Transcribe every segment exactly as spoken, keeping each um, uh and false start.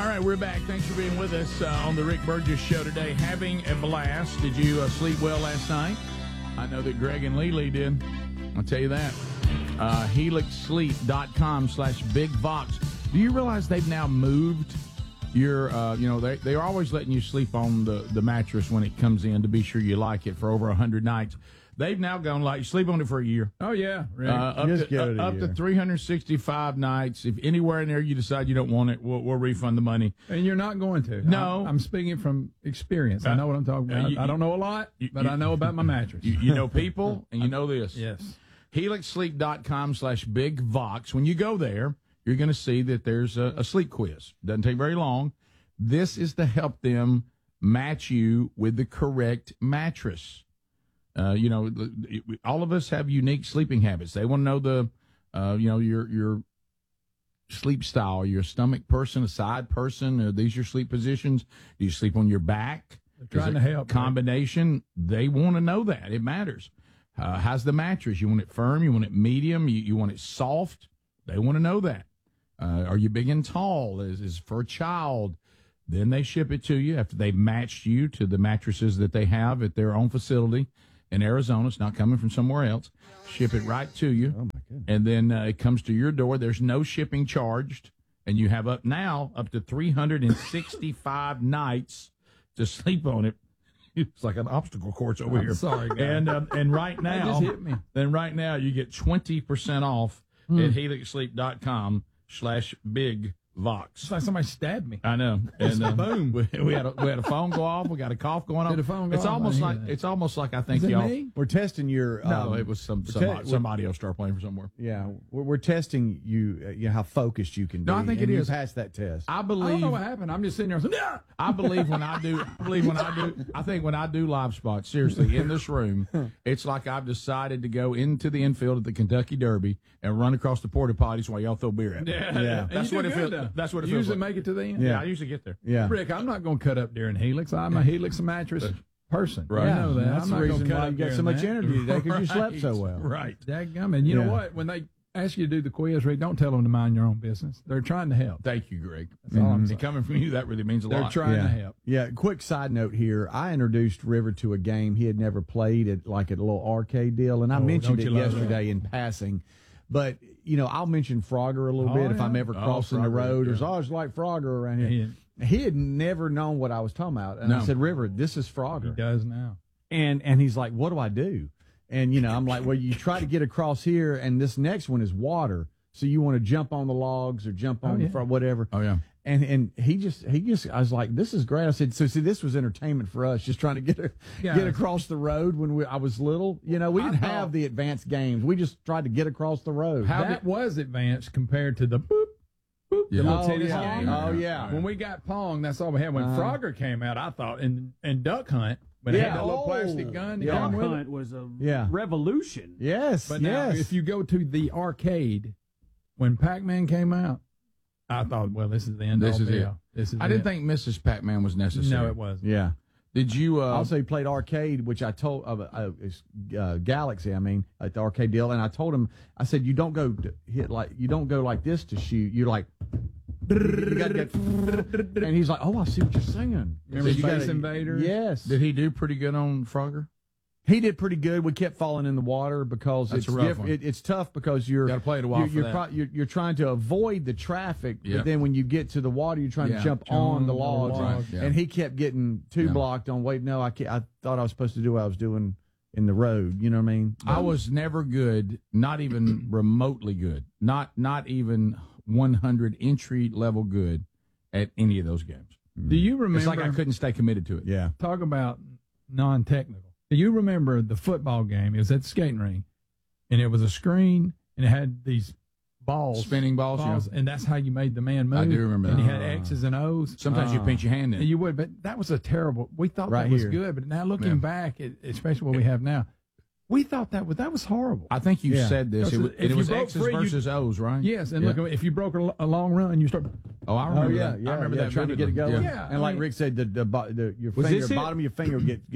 All right, we're back. Thanks for being with us uh, on the Rick Burgess Show today. Having a blast. Did you uh, sleep well last night? I know that Greg and Lily did. I'll tell you that. Uh, helix sleep dot com slash Big Vox. Do you realize they've now moved your, uh, you know, they, they're always letting you sleep on the, the mattress when it comes in to be sure you like it for over one hundred nights. They've now gone like, you sleep on it for a year. Oh, yeah. Right. Uh, up Just to, give it a uh, up year. to three hundred sixty-five nights. If anywhere in there you decide you don't want it, we'll, we'll refund the money. And you're not going to. No. I'm, I'm speaking from experience. I know what I'm talking Uh, about. you- I don't know a lot, you- but you- I know about my mattress. You, you know people, and you know this. Yes. helix sleep dot com slash Big Vox. When you go there, you're going to see that there's a, a sleep quiz. Doesn't take very long. This is to help them match you with the correct mattress. Uh, you know, all of us have unique sleeping habits. They want to know the, uh, you know, your your sleep style. Are you a stomach person, a side person? Are these your sleep positions? Do you sleep on your back? They're trying Is to it help. combination. They want to know that. It matters. Uh, how's the mattress? You want it firm? You want it medium? You, you want it soft? They want to know that. Uh, are you big and tall? Is is for a child? Then they ship it to you after they've matched you to the mattresses that they have at their own facility in Arizona. It's not coming from somewhere else. Ship it right to you. Oh, my goodness. And then uh, it comes to your door. There's no shipping charged. And you have up now up to three hundred sixty-five nights to sleep on it. It's like an obstacle course over I'm here. sorry, guys. And um, and right That now, just hit me. then right now you get twenty percent off Hmm. at helix sleep dot com slash Big Vox. It's like somebody stabbed me. I know. And uh, Boom. We, we had a, we had a phone go off. We got a cough going on. Did a phone go it's off? almost I like didn't hear that. it's almost like I think Is it y'all. me? We're testing your. No, um, it was some we're some, te- some audio star playing for somewhere. Yeah, we're, we're testing you. Uh, you know how focused you can be. No, I think and it you is. passed that test. I I believe. don't know what happened. I'm just sitting there saying, yeah. I believe when I do, I believe when I do, I think when I do live spots, seriously, in this room, it's like I've decided to go into the infield at the Kentucky Derby and run across the porta potties while y'all throw beer at me. Yeah. Yeah. And That's you what do it feels- good, though. that's what it You feels usually like. make it to the end. Yeah, Yeah. I usually get there. yeah, Rick, I'm not going to cut up during Helix. I'm a Helix mattress person. Right. You know that. That's I'm the not going reason to cut why up you got so during much that. energy today because you slept so well. Right. Dadgum. And you Yeah. know what? When they ask you to do the quiz, Rick, don't tell them to mind your own business. They're trying to help. Thank you, Greg. That's all I'm And saying. coming from you, that really means a They're lot. trying yeah. to help. Yeah. Quick side note here: I introduced River to a game he had never played at, like at a little arcade deal, and I Oh, mentioned don't it you love yesterday in passing. But you know, I'll mention Frogger a little Oh, bit if yeah. I'm ever Oh, crossing the Frogger, road. yeah. There's always like Frogger around here. He, He had never known what I was talking about, and No. I said, "River, this is he Frogger." does now. And and he's like, "What do I do?" And you know, I'm like, "Well, you try to get across here, and this next one is water, so you want to jump on the logs or jump on Oh, the yeah. front, whatever." Oh yeah. And and he just he just I was like, "This is great." I said, "So see, this was entertainment for us, just trying to get a, Yeah. get across the road when we, I was little. You know, we I didn't thought- have the advanced games. We just tried to get across the road." How that was advanced compared to the boop, boop, Yeah. the little Oh, tennis yeah. game. Oh, yeah. When we got Pong, that's all we had. When Uh-huh. Frogger came out, I thought, and, and Duck Hunt, but it Yeah. had that little Oh. plastic gun to Yeah. come Duck with it. Hunt was a Yeah. revolution. Yes, But now, yes. if you go to the arcade, when Pac-Man came out, I thought, well, this is the end This all is be it. all. This is I didn't it. think Missus Pac-Man was necessary. No, it wasn't. yeah. Did you? Uh, Also, he played arcade, which I told uh, uh, it's, uh, Galaxy. I mean, at the arcade deal, and I told him, I said, you don't go to hit like you don't go like this to shoot. You like, you gotta get, and he's like, oh, I see what you're singing. Remember So you Space gotta- Invader? Yes, did he do pretty good on Frogger? he did pretty good. We kept falling in the water because That's it's a rough diff- one. it, it's tough because you're Gotta play it a while You're for you're, that. pro- you're, you're trying to avoid the traffic, Yeah. but then when you get to the water, you're trying Yeah. to jump Jump on the on the logs, log. Right, yeah. and he kept getting too Yeah. blocked on. Wait, no, I can't, I thought I was supposed to do what I was doing in the road. You know what I mean? I was never good, not even remotely good, not not even one hundred entry level good at any of those games. Do you remember? It's like I couldn't stay committed to it. Yeah. Talk about non-technical. Do you remember the football game? It was at the skating ring, and it was a screen, and it had these balls, Spinning balls, balls, yeah. and that's how you made the man move. I do remember And that. he had X's and O's. Sometimes you Ah. pinch your hand And in. you would, but that was a terrible. We thought Right that was here. good, but now looking Yeah. back, it, especially what we have now, we thought that was that was horrible. I think you Yeah. said this. It Because was, if it you was broke X's free, you- versus O's, right? Yes, and Yeah. look, if you broke a, a long run, you start. Oh, I Oh remember yeah, that. yeah. I remember yeah, that trying to get it vividly. going. Yeah. Yeah, and I like mean- Rick said, the, the, bo- the your Was finger, this it? bottom of your finger get get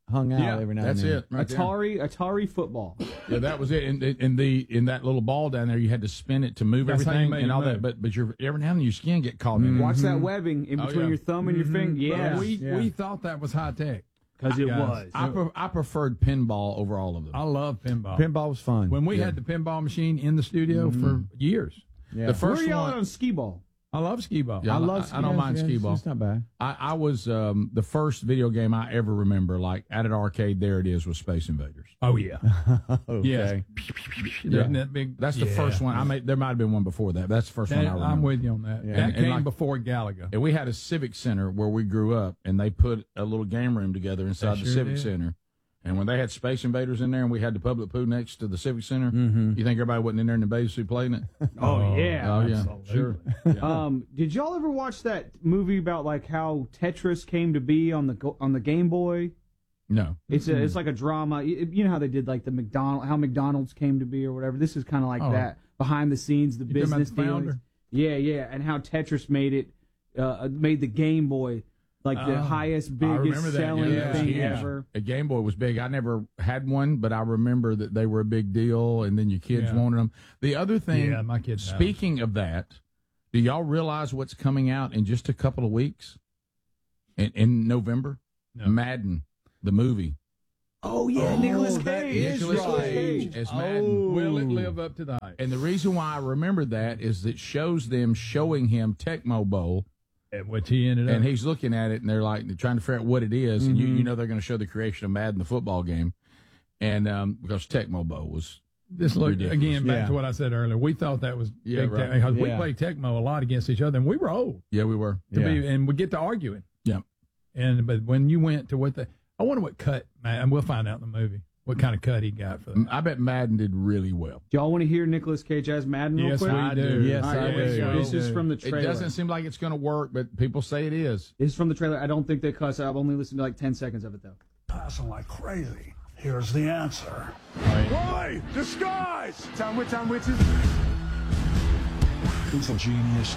hung out Yeah, every now that's and then. it. Right there. Atari, Atari football. Yeah, that was it. And in the in that little ball down there, you had to spin it to move That's how you everything made and it all move. that. But but your every now and then your skin get caught in it. Watch that webbing in Oh, between yeah. your thumb and your finger. Yeah, we Yeah. we thought that was high tech because it Guys. was. I pre- I preferred pinball over all of them. I love pinball. Pinball was fun. When we Yeah. had the pinball machine in the studio for years, yeah. The Where first are y'all one, on skee ball? I love skee ball. Yeah, I I love. I- I don't yeah, mind yeah, skee it's- ball. It's not bad. I, I was um, the first video game I ever remember, like at an arcade. There it is, was Space Invaders. Oh yeah, Okay. yes. Yeah. Isn't that big? That's the Yeah. first one. I made. There might have been one before that. That's the first That- one I remember. I'm with you on that. Yeah. That And- and came like- before Galaga. And we had a civic center where we grew up, and they put a little game room together inside They the sure civic did. center. And when they had Space Invaders in there, and we had the public pool next to the civic center, Mm-hmm. you think everybody wasn't in there in the bathing suit playing it? Oh, yeah. Oh yeah, absolutely. sure. Yeah. Um, did y'all ever watch that movie about like how Tetris came to be on the go- on the Game Boy? No. It's a, it's like a drama. Y- You know how they did like the McDonald, how McDonald's came to be or whatever. This is kind of like Oh. that behind the scenes, the You talking about business the founder? dealings. Yeah, yeah, and how Tetris made it, uh, made the Game Boy like the Oh. highest, I biggest remember that. selling Yeah, thing yeah. ever. A Game Boy was big. I never had one, but I remember that they were a big deal, and then your kids Yeah. wanted them. The other thing, Yeah, my kids have. speaking of that, do y'all realize what's coming out in just a couple of weeks? In, in November? No. Madden, the movie. Oh yeah, Nicolas that Cage. is Nicolas right. Cage as Madden. Will it live up to the hype? And the reason why I remember that is it shows them showing him Tecmo Bowl, At which he ended up. and he's looking at it, and they're like they're trying to figure out what it is, and you, you know they're going to show the creation of Madden, the football game, and um, because Tecmo Bowl was This look ridiculous. again back Yeah. to what I said earlier. We thought that was Yeah, big right. tech, because we Yeah. played Tecmo a lot against each other, and we were old yeah we were to Yeah. be, and we get to arguing. yeah. And but when you went to what the, I wonder what cut, man, and we'll find out in the movie what kind of cut he got for that. I bet Madden did really well. Do y'all want to hear Nicolas Cage as Madden real Yes, quick? we I do. do. Yes, All right, I here we do. go. This We is do. from the It trailer. doesn't seem like it's going to work, but people say it is. This is from the trailer. I don't think they cuss. I've only listened to like ten seconds of it though. Passing like crazy. Here's the answer. Why? Disguise! Time which, time which is Who's a genius?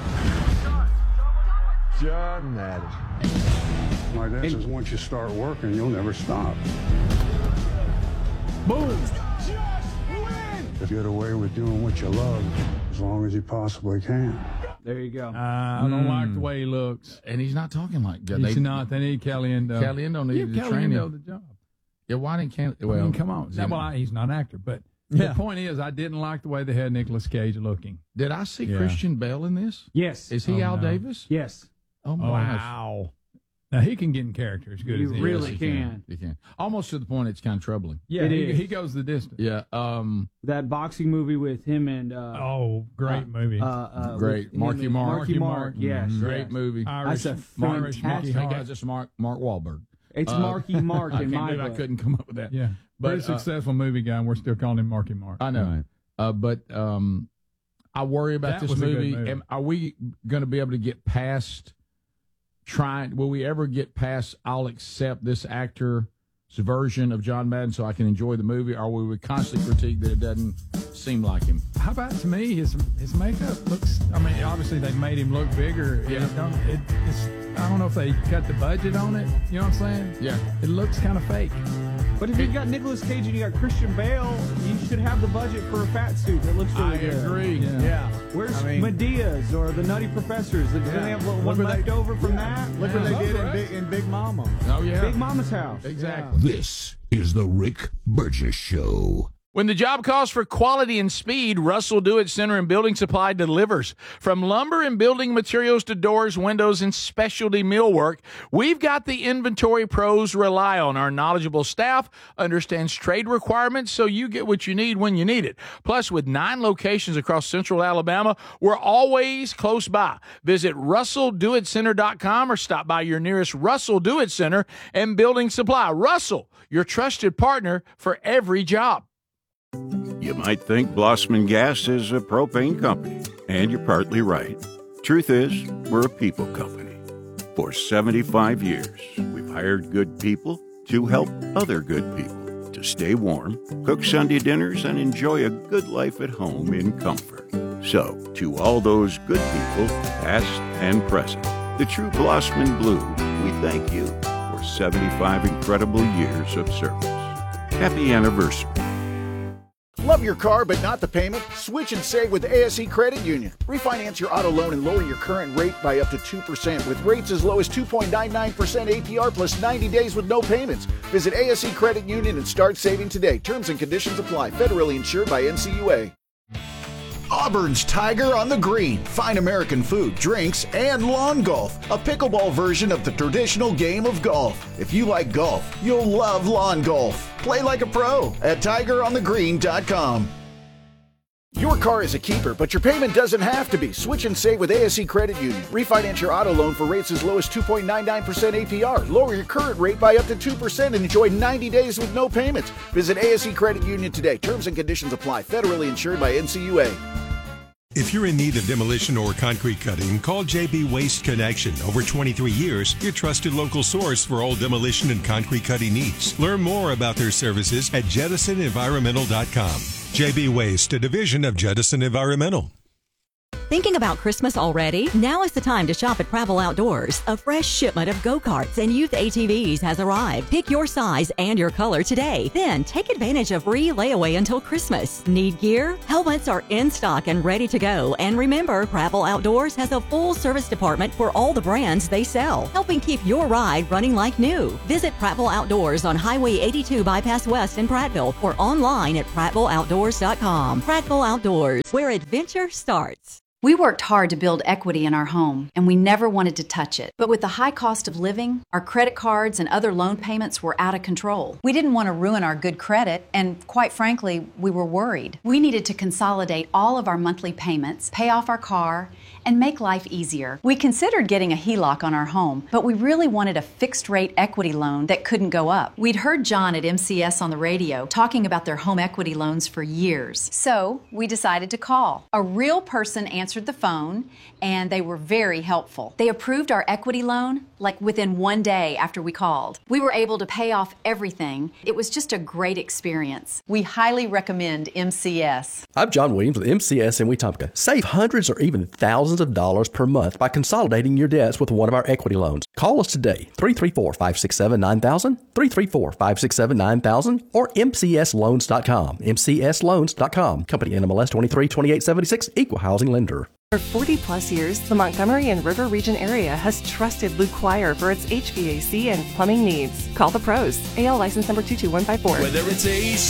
John Madden. My guess is once you start working, you'll never stop. Boom! If you get away with doing what you love, as long as you possibly can. There you go. Uh, I don't like the way he looks. And he's not talking like that. He's They- not. They need Caliendo. Caliendo needed Give to train Caliendo him. the job. Yeah, why didn't Cal? I Well, mean, come on. yeah. Well, I, he's not an actor, but Yeah. the point is, I didn't like the way they had Nicolas Cage looking. Did I see Yeah. Christian Bale in this? Yes. Is he Oh, Al no. Davis? Yes. Oh my Oh, gosh. wow. Now he can get in character as good You as he really is. Yes, he can. He can. Almost to the point it's kind of troubling. Yeah, It he, is. he goes the distance. Yeah. Um. That boxing movie with him and uh, Oh, great movie. uh, uh Great. with him Marky and- Mark. Marky Marky Mark. Mark. Yes. Mm-hmm. Great yes. movie. Irish, That's a Irish fantastic- Marky Hey Mark. guys, it's Mark Mark Wahlberg. It's Uh, Marky Mark I in can't my believe I book. couldn't come up with that. Yeah, But, very uh, successful movie guy, and we're still calling him Marky Mark. I know. Right. Uh, but um, I worry about That this was a good movie. movie. Am, are we going to be able to get past trying? Will we ever get past? I'll accept this actor's version of John Madden so I can enjoy the movie, or will we constantly critique that it doesn't seem like him? How about to me? His his makeup looks. I mean, obviously they made him look bigger. Yeah. It don't, it, it's, I don't know if they cut the budget on it. You know what I'm saying? Yeah. It looks kind of fake. But if you got Nicolas Cage and you got Christian Bale, you should have the budget for a fat suit that looks really I good. agree. Yeah. Where's I mean- Medea's or the Nutty Professors? Did they have one Look what left they- over from that? Look what Yeah. they did in Right. Big, in Big Mama. Oh yeah. Big Mama's house. Exactly. This is the Rick Burgess Show. When the job calls for quality and speed, Russell Do-It Center and Building Supply delivers. From lumber and building materials to doors, windows, and specialty millwork, we've got the inventory pros rely on. Our knowledgeable staff understands trade requirements, so you get what you need when you need it. Plus, with nine locations across central Alabama, we're always close by. Visit russell do it center dot com or stop by your nearest Russell Do-It Center and Building Supply. Russell, your trusted partner for every job. You might think Blossman Gas is a propane company, and you're partly right. Truth is, we're a people company. For seventy-five years, we've hired good people to help other good people to stay warm, cook Sunday dinners, and enjoy a good life at home in comfort. So, to all those good people, past and present, the true Blossman Blue, we thank you for for seventy-five incredible years of service. Happy anniversary. Love your car but not the payment? Switch and save with A S E Credit Union. Refinance your auto loan and lower your current rate by up to two percent with rates as low as two point nine nine percent A P R plus ninety days with no payments. Visit A S E Credit Union and start saving today. Terms and conditions apply. Federally insured by N C U A. Auburn's Tiger on the Green. Fine American food, drinks, and lawn golf. A pickleball version of the traditional game of golf. If you like golf, you'll love lawn golf. Play like a pro at tiger on the green dot com. Your car is a keeper, but your payment doesn't have to be. Switch and save with A S E Credit Union. Refinance your auto loan for rates as low as two point nine nine percent A P R. Lower your current rate by up to two percent and enjoy ninety days with no payments. Visit A S E Credit Union today. Terms and conditions apply. Federally insured by N C U A. If you're in need of demolition or concrete cutting, call J B Waste Connection. Over twenty-three years, your trusted local source for all demolition and concrete cutting needs. Learn more about their services at jettison environmental dot com. J B Waste, a division of Jettison Environmental. Thinking about Christmas already? Now is the time to shop at Prattville Outdoors. A fresh shipment of go-karts and youth A T Vs has arrived. Pick your size and your color today. Then take advantage of free layaway until Christmas. Need gear? Helmets are in stock and ready to go. And remember, Prattville Outdoors has a full service department for all the brands they sell, helping keep your ride running like new. Visit Prattville Outdoors on Highway eighty-two Bypass West in Prattville or online at prattville outdoors dot com. Prattville Outdoors, where adventure starts. We worked hard to build equity in our home, and we never wanted to touch it. But with the high cost of living, our credit cards and other loan payments were out of control. We didn't want to ruin our good credit, and quite frankly, we were worried. We needed to consolidate all of our monthly payments, pay off our car, and make life easier. We considered getting a H E L O C on our home, but we really wanted a fixed-rate equity loan that couldn't go up. We'd heard John at M C S on the radio talking about their home equity loans for years. So we decided to call. A real person answered the phone, and they were very helpful. They approved our equity loan like within one day after we called. We were able to pay off everything. It was just a great experience. We highly recommend M C S. I'm John Williams with M C S in Wetumpka. Save hundreds or even thousands of dollars per month by consolidating your debts with one of our equity loans. Call us today, three three four, five six seven, nine thousand, three three four, five six seven, nine thousand, or M C S loans dot com, M C S loans dot com. Company N M L S twenty-three twenty-eight seventy-six, Equal Housing Lender. For forty plus years, the Montgomery and River Region area has trusted Luke Quire for its H V A C and plumbing needs. Call the pros. A L license number two two one five four. Whether it's A C